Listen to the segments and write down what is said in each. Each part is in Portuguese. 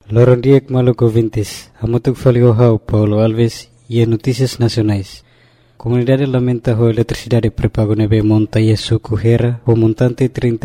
Lorondiek Maluco Vintes, Amotuk Faliohau, Paulo Alves e Notícias Nacionais. Comunidade lamenta a eletricidade pré-pago nebe monta e suco Hera o montante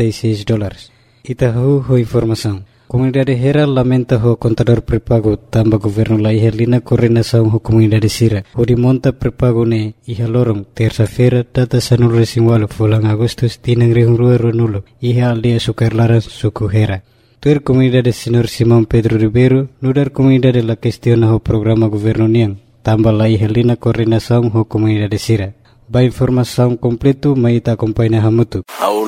$36. Itahu ho informação. Comunidade Hera lamenta o contador pré-pago tamba governo la ihelina coordenação ho comunidade Sira. O de monta pré-pago ne iha lorong terça-feira data sanul resinwalo fulang Agustus tinang rihungrua runulo iha aldia sukarlaran suco Hera. Tuer comunidade Senhor Simão Pedro Ribeiro, nudar comunidade la questiona o programa governo niang, tamba la ihelina coordenação ho comunidade Sira. Ba informação completo mai ta acompanha hamutu.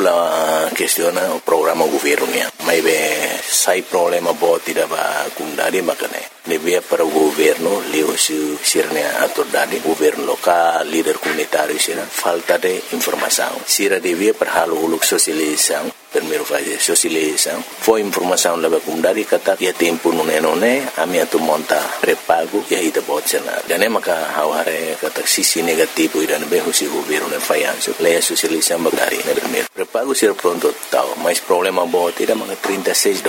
Aula questiona o programa governo niang. Mai be sai problema boti da ba kundari makane. Nebia para o governo, leo sirne atordade, governo local, líder comunitário sira, falta de informação. Sira devia para halo uluk sosialização, primeiro fase sosialização. Foi informação leva comunidade kata ya tempo nune a minha tu monta pré-pago ya ita botsena. Dane maka haware kata sisi negativo ida be husi governo ne fayanso. Leia sosialização bagari ne primeiro. Pré-pago sira pronto tau, mas problema boti da maka $36.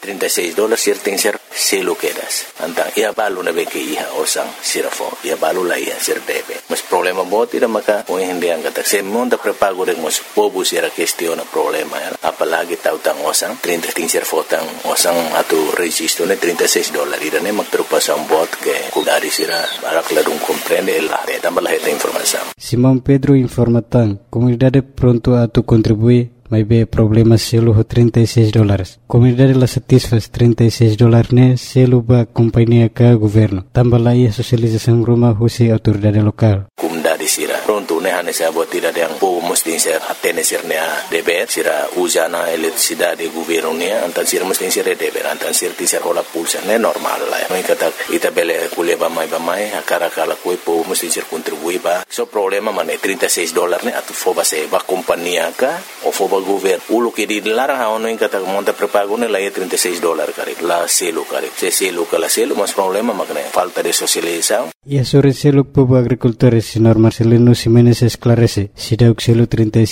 $36 sir tem ser selo quedas. Ia balu na beke iha osang sirafo ia balu la ia sir debe mas problema boti da maka o hindi ang kata se monta pré-pago de mos pobu sira questiona problema ya apalagi tau tang osang 30 sir fotang osang atu registro ne $36 ida ne magtrupasan bot ke kudari sira barak ladung comprende la tambah la esta informação. Simão Pedro informatan comunidade pronto a tu contribuir mas be problema selo ho $36. Comunidade la satisfaz $36 ne selo ba companhia ka governo. Tambah la ia sosialização rumah husi autoridade lokal. Comunidade sira pronto ne hane sa buat tidak yang po mesti ser atene sirnya DPR sira usana eletricidade governo ne antan sira mesti sir DPR antan sir ti sir hola pulsa ne normal la. Noi kata ita bele kule ba mai akara kala koi po mesti sir contribui ba. So problema mane $36 ne atu fo ba se ba companhia ka o fo governo ulo que dilarang haono in kata monta pré-pago ne la $36 kari la selo kari se selo kala selo mas problema makne falta de socialização. E sobre selo povo agricultores senhor Marcelino Ximenes esclarece se deu selo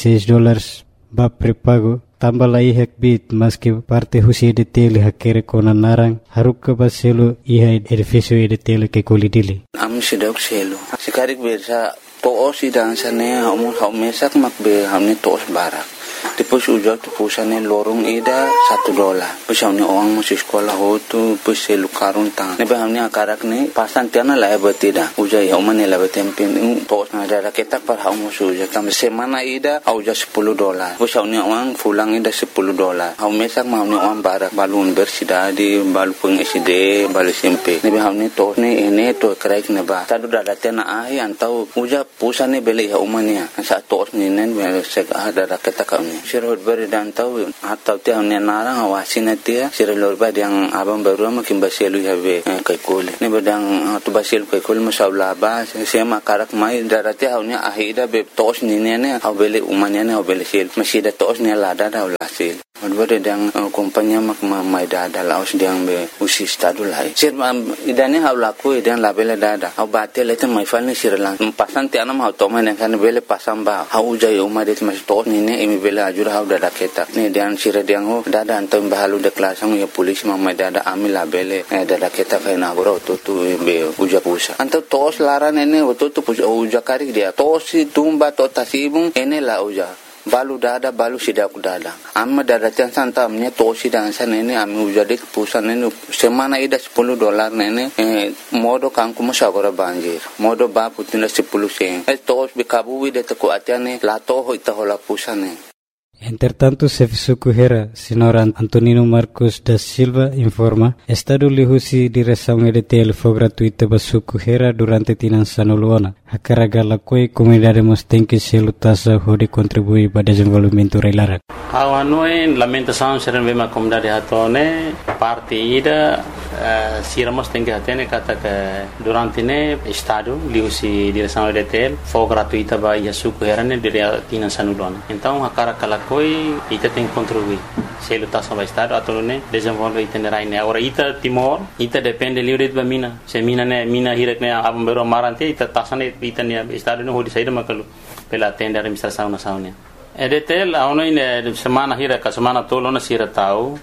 $36 ba pré-pago tambah la ihek bit mas que parte husi edetele hakere kona narang haruk ba selo iha edifício edetele que kolidili am se deu selo sekarik bersa toos sidang sane mesak makbe hamne toos barak. Depois ujak tu pusane lorong ida $1. Pusane orang masih sekolah hotu puse lukarun tang. Nebe hamne akarak ne pasan tiana la betida. Ujak ya umane la betempin tos na ada ketak par hau musu ujak tam semana ida auja $10. Pusane orang fulang ida $10. Hau mesak hamne orang barak balun bersida di balu pengiside balu SMP. Nebe hamne tos ne ene to kraik ne ba. Tadu dada tiana ai antau ujak pusane bele ya umane. Sa tos ne nen sek ada ketak sirhut beri dan tahu atau tiang ni narang awasina tia sirlor bad yang abang baru makin baselu habe kai kol ni badang tu baselu kai kol masaula ba sema karak mai darati haunya ahida be tos ni ne abele umanya ne abele sel masih da tos ni lada da ulasil Advare dang kompanya mak mai dada laos dang be usi stadu lai sir idane haulaku idan labele dada au batel eta mai falne sirlang pasan ti anam hau toma ne kan bele pasam ba hau jai umadet mas to ni ne emi bele ajur hau dada ketak ne dan sir dang ho dada antam bahalu de klasang ya polis mai dada ami labele dada ketak na goro to be uja pusa anto tos laran ene to uja karik dia tos tumba to tasibung ene la uja balu dada balu sidaku dada amma dada chan santa amnya tosi dan sanene ami ujade pusan nene semana ida $10 nene modo kanku masagora banjir modo ba putina 10 sen tos bikabu wide to ko atiane la to hoita hola pusane. Entretanto, Sefisuku Hera, senhor Antonino Marcos da Silva, informa, Estado lihusi direção EDTL foi gratuita para Suku Hera durante tinan sanuluana. A carga la coi comunidade mos tem que se lutasa hode contribuir para desenvolvimento reilara. Awanoi lamentação serem bem a comunidade hatone parte ida siramos tem que atene kata que durante ne Estado lihusi direção EDTL foi gratuita para Suku Hera ne dire tinan sanuluana. Então a carga la coi ita tem que contribuir. Se lutasa para Estado atau ne desenvolve itinerai ne. Agora ita Timor ita depende livre de mina. Se mina ne mina hirak ne abam bero marante ita tasane ita ne Estado ne hodi saída makalu pela tenda administração nacional. EDTL aonoi ne semana hirak semana tolo na sira tau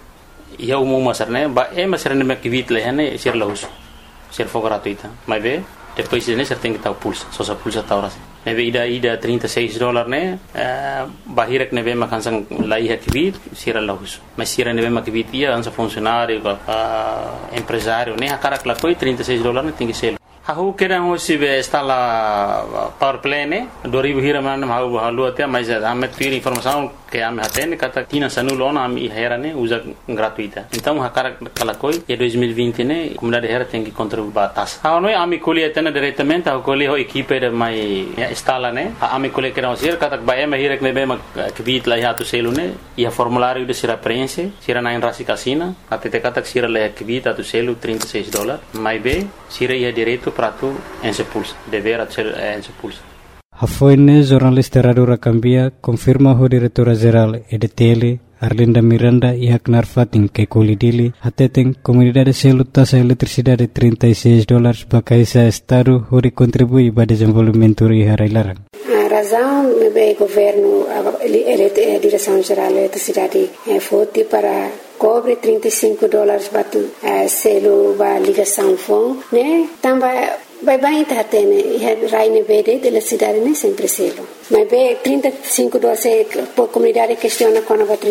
ia umum masarne ba masarne me kivit lehane sir lahus sir for gratuita mas be depois ne ser tem que estar pulsa só sa pulsa tá hora neve ida $36 né bahirek neve makansang lai kivit sir lahus mas sir neve makivit ia ansa funcionário empresário né akara klakoi $36 né tem que ser Aku kira hoje está lá power play né 2000 hira mana mau halu até mas ame ter informação que ame atende kata tina sanulona ame hera né usa gratuita então hakara kalakoi e 2020 né comunidade hera tem que contribuir batas a noi ame colhe atende diretamente a colhe ho equipe de mai instala né ame colhe kira hoje kata ba ame hira que bem que bit lá ya tu selo né e a formulário de sira preenche sira na rasi casina até kata sira lá que bit tu selo $36 mais be sira ia direito para tu expulsa dever ser expulsa. A foine jornalista Radio Racambia confirma o diretora geral EDTL Arlinda Miranda e Aknar Fatin que colidili atetem comunidade selo taxa eletricidade $36 bakaisa estado hori contribui para desenvolvimento e harailarang. A razão do governo a direção geral da eletricidade foi para cobre $35 batu selo ba ligação fon né também vai tá tendo raine verde da cidade né sempre selo mas be $35 por comunidade questiona quando vai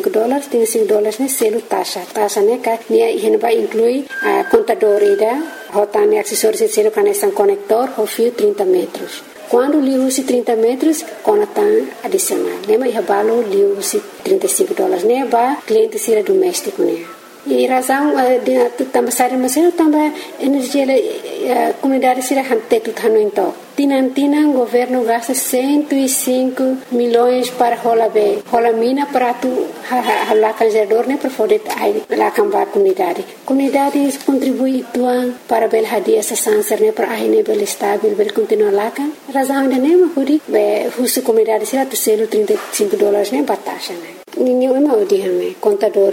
$35 né selo taxa né que né vai inclui a contador ida rotane acessórios de selo conexão conector o fio 30 metros. Quando li usi 30 metros, conatan adicional. Nema ia balo li usi $35, né? Ba cliente sira doméstico, né? E razão de também sair mas eu também energia comunidade sira hante tu tano então. Tinan governo gasta 105 milhões para rola mina para tu lá canjador né para poder lá cambar comunidade contribui tuan para bel hadia essa sanser né para aí né bel estável bel continuar lá kan razão de né mas be husu comunidade sira tu selo $35 né batasha né ninguém mau dia né contador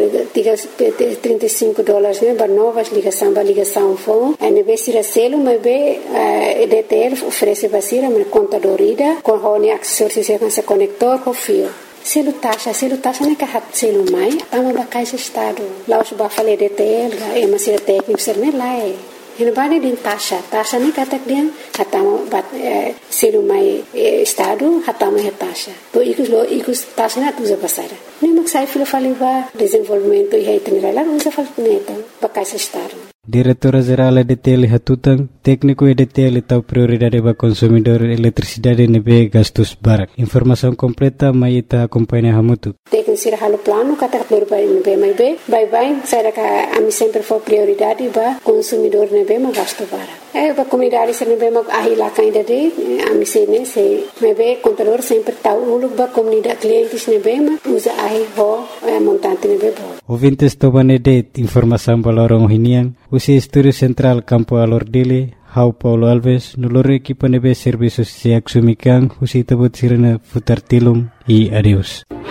$35 né para novas ligação fone né be sira selo mas be EDTL oferece vacina mas contador ida com hone acessórios com esse conector com fio selo taxa né que hat selo mai ama bacais estado lá os ba falei EDTL é mas sira técnico ser né lá é Hinabani din taxa ni katak dia hatama bat selo mai estado hatama é taxa to ikus taxa na tuza pasara nem maksai filo faliva desenvolvimento e itinerário lá usa falneta bacais estado Diretora Geral EDTL Hatutang, técnico EDTL tau prioridade para consumidor eletricidade nebe gastos barak. Informação completa mai ita acompanha hamutu. Técnico sira halo plano kata prioridade nebe mai be, bye sai ka ami sempre for prioridade para consumidor nebe ma gasto barak. Para comunidade sira nebe ma ahila kainda de ami sene se nebe contador sempre tau uluk ba comunidade clientes nebe ma usa ahi ho montante nebe bo. Ouvintes tobane de informação balorong hinian usi Estúdio Central Campo Alordile, Hau Paulo Alves, nulore equipa nebe serviços se axumikan, usi tabot sirena futar tilum e adeus.